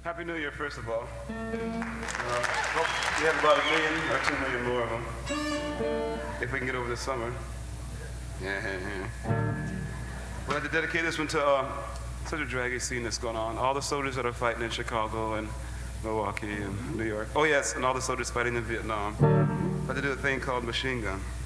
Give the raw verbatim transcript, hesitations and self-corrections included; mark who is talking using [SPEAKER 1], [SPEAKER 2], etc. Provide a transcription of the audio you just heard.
[SPEAKER 1] Happy New Year, first of all. Uh, hope we have about a million or two million more of them, if we can get over the summer. Yeah, yeah, yeah. We'd like to dedicate this one to uh, such a draggy scene that's going on. All the soldiers that are fighting in Chicago and Milwaukee and New York. Oh yes, and all the soldiers fighting in Vietnam. I'd like to do a thing called Machine Gun.